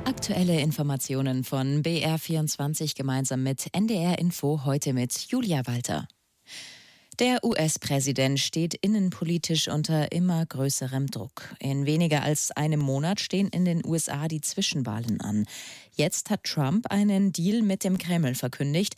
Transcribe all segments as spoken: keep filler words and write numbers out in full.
Aktuelle Informationen von B R vierundzwanzig gemeinsam mit N D R Info, heute mit Julia Walter. Der U S-Präsident steht innenpolitisch unter immer größerem Druck. In weniger als einem Monat stehen in den U S A die Zwischenwahlen an. Jetzt hat Trump einen Deal mit dem Kreml verkündigt.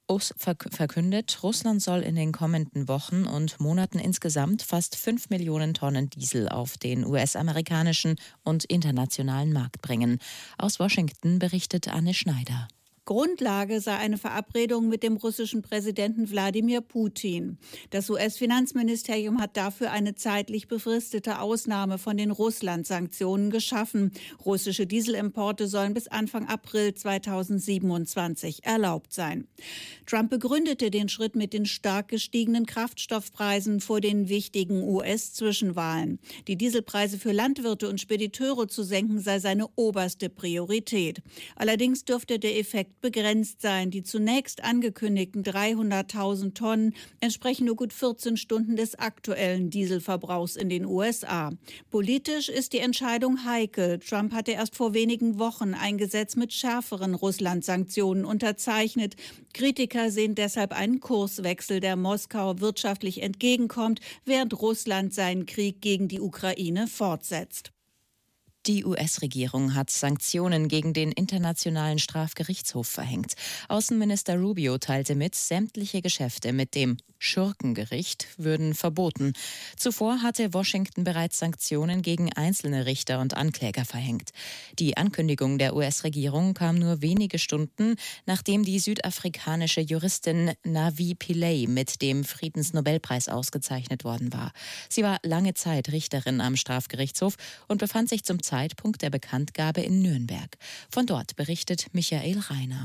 verkündet, Russland soll in den kommenden Wochen und Monaten insgesamt fast fünf Millionen Tonnen Diesel auf den U S-amerikanischen und internationalen Markt bringen. Aus Washington berichtet Anne Schneider. Grundlage sei eine Verabredung mit dem russischen Präsidenten Wladimir Putin. Das U S-Finanzministerium hat dafür eine zeitlich befristete Ausnahme von den Russland-Sanktionen geschaffen. Russische Dieselimporte sollen bis Anfang April zweitausendsiebenundzwanzig erlaubt sein. Trump begründete den Schritt mit den stark gestiegenen Kraftstoffpreisen vor den wichtigen U S-Zwischenwahlen. Die Dieselpreise für Landwirte und Spediteure zu senken sei seine oberste Priorität. Allerdings dürfte der Effekt begrenzt sein. Die zunächst angekündigten dreihunderttausend Tonnen entsprechen nur gut vierzehn Stunden des aktuellen Dieselverbrauchs in den U S A. Politisch ist die Entscheidung heikel. Trump hatte erst vor wenigen Wochen ein Gesetz mit schärferen Russland-Sanktionen unterzeichnet. Kritiker sehen deshalb einen Kurswechsel, der Moskau wirtschaftlich entgegenkommt, während Russland seinen Krieg gegen die Ukraine fortsetzt. Die U S-Regierung hat Sanktionen gegen den Internationalen Strafgerichtshof verhängt. Außenminister Rubio teilte mit, sämtliche Geschäfte mit dem Schurkengericht würden verboten. Zuvor hatte Washington bereits Sanktionen gegen einzelne Richter und Ankläger verhängt. Die Ankündigung der U S-Regierung kam nur wenige Stunden, nachdem die südafrikanische Juristin Navi Pillay mit dem Friedensnobelpreis ausgezeichnet worden war. Sie war lange Zeit Richterin am Strafgerichtshof und befand sich zum Zeitpunkt der Bekanntgabe in Nürnberg. Von dort berichtet Michael Reiner.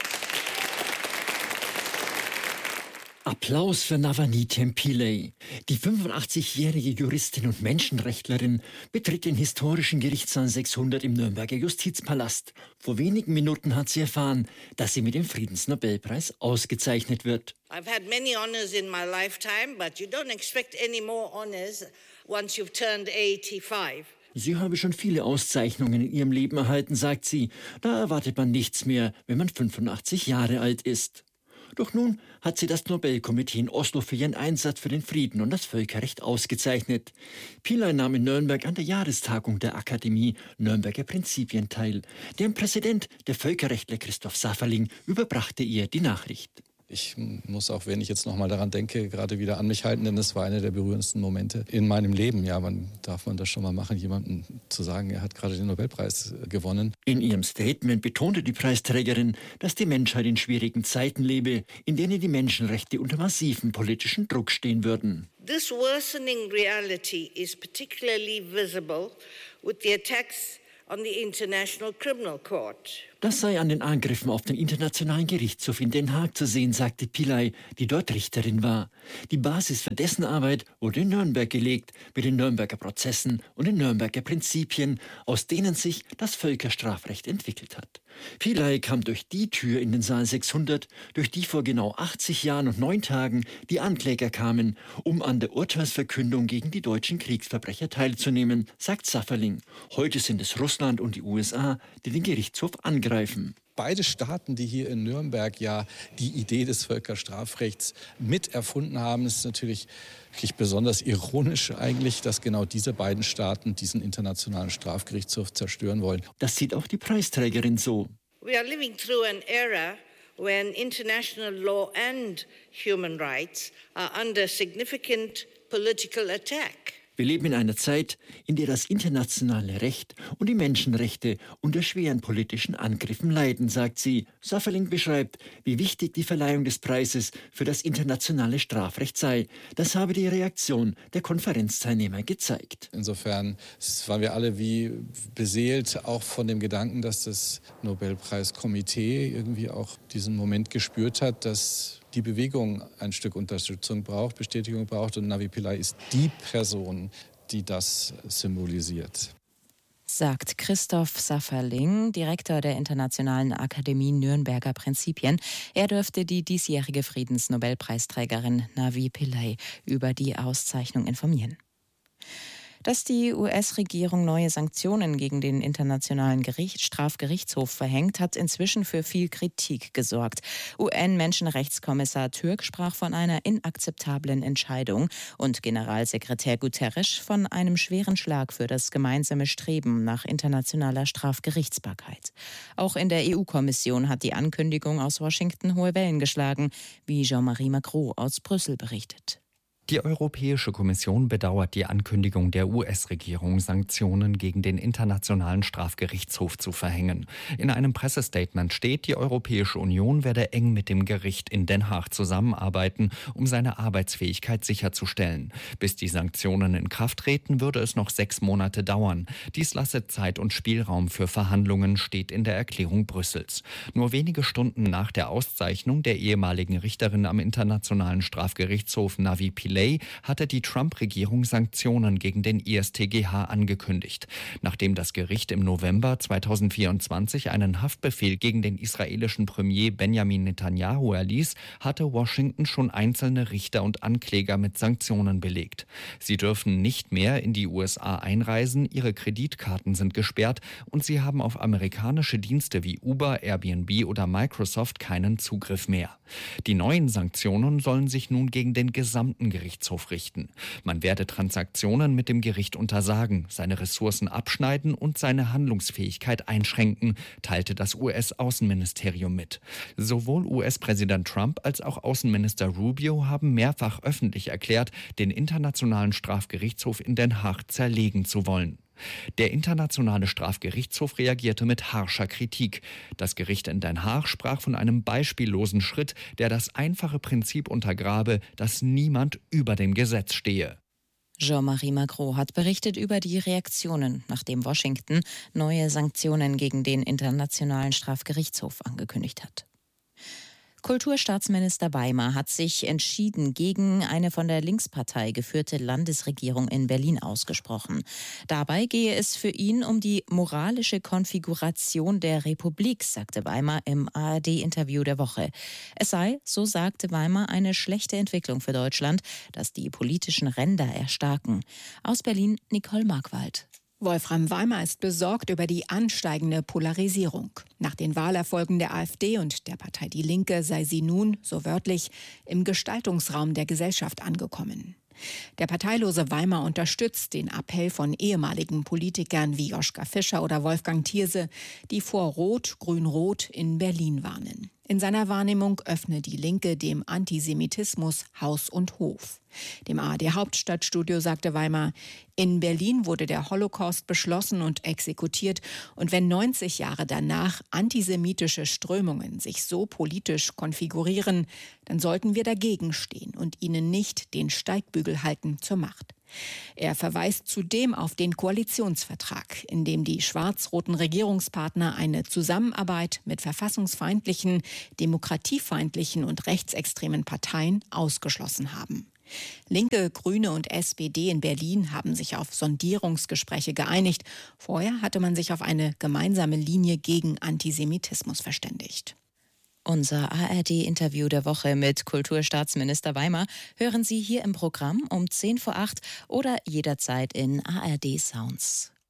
Applaus für Navanitya Pillay. Die fünfundachtzigjährige Juristin und Menschenrechtlerin betritt den historischen Gerichtssaal sechshundert im Nürnberger Justizpalast. Vor wenigen Minuten hat sie erfahren, dass sie mit dem Friedensnobelpreis ausgezeichnet wird. I've had many honors in my lifetime, but you don't expect any more honors once you've turned eighty-five. Sie habe schon viele Auszeichnungen in ihrem Leben erhalten, sagt sie. Da erwartet man nichts mehr, wenn man fünfundachtzig Jahre alt ist. Doch nun hat sie das Nobelkomitee in Oslo für ihren Einsatz für den Frieden und das Völkerrecht ausgezeichnet. Pillay nahm in Nürnberg an der Jahrestagung der Akademie Nürnberger Prinzipien teil. Deren Präsident, der Völkerrechtler Christoph Safferling, überbrachte ihr die Nachricht. Ich muss auch, wenn ich jetzt noch mal daran denke, gerade wieder an mich halten, denn das war einer der berührendsten Momente in meinem Leben. Ja, man darf man das schon mal machen, jemandem zu sagen, er hat gerade den Nobelpreis gewonnen. In ihrem Statement betonte die Preisträgerin, dass die Menschheit in schwierigen Zeiten lebe, in denen die Menschenrechte unter massivem politischen Druck stehen würden. This worsening reality is particularly visible with the attacks on the International Criminal Court. Das sei an den Angriffen auf den Internationalen Gerichtshof in Den Haag zu sehen, sagte Pillay, die dort Richterin war. Die Basis für dessen Arbeit wurde in Nürnberg gelegt, mit den Nürnberger Prozessen und den Nürnberger Prinzipien, aus denen sich das Völkerstrafrecht entwickelt hat. Pillay kam durch die Tür in den Saal sechshundert, durch die vor genau achtzig Jahren und neun Tagen die Ankläger kamen, um an der Urteilsverkündung gegen die deutschen Kriegsverbrecher teilzunehmen, sagt Safferling. Heute sind es Russland und die U S A, die den Gerichtshof angreifen. Beide Staaten, die hier in Nürnberg ja die Idee des Völkerstrafrechts mit erfunden haben, ist natürlich wirklich besonders ironisch eigentlich, dass genau diese beiden Staaten diesen internationalen Strafgerichtshof zerstören wollen. Das sieht auch die Preisträgerin so. We are living through an era when international law and human rights are under significant political attack. Wir leben in einer Zeit, in der das internationale Recht und die Menschenrechte unter schweren politischen Angriffen leiden, sagt sie. Safferling beschreibt, wie wichtig die Verleihung des Preises für das internationale Strafrecht sei. Das habe die Reaktion der Konferenzteilnehmer gezeigt. Insofern waren wir alle wie beseelt, auch von dem Gedanken, dass das Nobelpreiskomitee irgendwie auch diesen Moment gespürt hat, dass die Bewegung ein Stück Unterstützung braucht, Bestätigung braucht. Und Navi Pillay ist die Person, die das symbolisiert. Sagt Christoph Safferling, Direktor der Internationalen Akademie Nürnberger Prinzipien. Er dürfte die diesjährige Friedensnobelpreisträgerin Navi Pillay über die Auszeichnung informieren. Dass die U S-Regierung neue Sanktionen gegen den Internationalen Gericht, Strafgerichtshof verhängt, hat inzwischen für viel Kritik gesorgt. U N-Menschenrechtskommissar Türk sprach von einer inakzeptablen Entscheidung und Generalsekretär Guterres von einem schweren Schlag für das gemeinsame Streben nach internationaler Strafgerichtsbarkeit. Auch in der E U-Kommission hat die Ankündigung aus Washington hohe Wellen geschlagen, wie Jean-Marie Macron aus Brüssel berichtet. Die Europäische Kommission bedauert die Ankündigung der U S-Regierung, Sanktionen gegen den Internationalen Strafgerichtshof zu verhängen. In einem Pressestatement steht, die Europäische Union werde eng mit dem Gericht in Den Haag zusammenarbeiten, um seine Arbeitsfähigkeit sicherzustellen. Bis die Sanktionen in Kraft treten, würde es noch sechs Monate dauern. Dies lasse Zeit und Spielraum für Verhandlungen, steht in der Erklärung Brüssels. Nur wenige Stunden nach der Auszeichnung der ehemaligen Richterin am Internationalen Strafgerichtshof Navi Pillay hatte die Trump-Regierung Sanktionen gegen den I S T G H angekündigt. Nachdem das Gericht im November zweitausendvierundzwanzig einen Haftbefehl gegen den israelischen Premier Benjamin Netanyahu erließ, hatte Washington schon einzelne Richter und Ankläger mit Sanktionen belegt. Sie dürfen nicht mehr in die U S A einreisen, ihre Kreditkarten sind gesperrt und sie haben auf amerikanische Dienste wie Uber, Airbnb oder Microsoft keinen Zugriff mehr. Die neuen Sanktionen sollen sich nun gegen den gesamten Gerichtshof richten. Man werde Transaktionen mit dem Gericht untersagen, seine Ressourcen abschneiden und seine Handlungsfähigkeit einschränken, teilte das U S-Außenministerium mit. Sowohl U S-Präsident Trump als auch Außenminister Rubio haben mehrfach öffentlich erklärt, den Internationalen Strafgerichtshof in Den Haag zerlegen zu wollen. Der Internationale Strafgerichtshof reagierte mit harscher Kritik. Das Gericht in Den Haag sprach von einem beispiellosen Schritt, der das einfache Prinzip untergrabe, dass niemand über dem Gesetz stehe. Jean-Marie Macron hat berichtet über die Reaktionen, nachdem Washington neue Sanktionen gegen den Internationalen Strafgerichtshof angekündigt hat. Kulturstaatsminister Weimar hat sich entschieden gegen eine von der Linkspartei geführte Landesregierung in Berlin ausgesprochen. Dabei gehe es für ihn um die moralische Konfiguration der Republik, sagte Weimar im A R D-Interview der Woche. Es sei, so sagte Weimar, eine schlechte Entwicklung für Deutschland, dass die politischen Ränder erstarken. Aus Berlin Nicole Markwald. Wolfram Weimar ist besorgt über die ansteigende Polarisierung. Nach den Wahlerfolgen der AfD und der Partei Die Linke sei sie nun, so wörtlich, im Gestaltungsraum der Gesellschaft angekommen. Der parteilose Weimar unterstützt den Appell von ehemaligen Politikern wie Joschka Fischer oder Wolfgang Thierse, die vor Rot, Grün-Rot in Berlin warnen. In seiner Wahrnehmung öffne die Linke dem Antisemitismus Haus und Hof. Dem A R D-Hauptstadtstudio sagte Weimar, in Berlin wurde der Holocaust beschlossen und exekutiert. Und wenn neunzig Jahre danach antisemitische Strömungen sich so politisch konfigurieren, dann sollten wir dagegen stehen und ihnen nicht den Steigbügel halten zur Macht. Er verweist zudem auf den Koalitionsvertrag, in dem die schwarz-roten Regierungspartner eine Zusammenarbeit mit verfassungsfeindlichen, demokratiefeindlichen und rechtsextremen Parteien ausgeschlossen haben. Linke, Grüne und S P D in Berlin haben sich auf Sondierungsgespräche geeinigt. Vorher hatte man sich auf eine gemeinsame Linie gegen Antisemitismus verständigt. Unser A R D-Interview der Woche mit Kulturstaatsminister Weimar hören Sie hier im Programm um zehn vor acht oder jederzeit in A R D Sounds.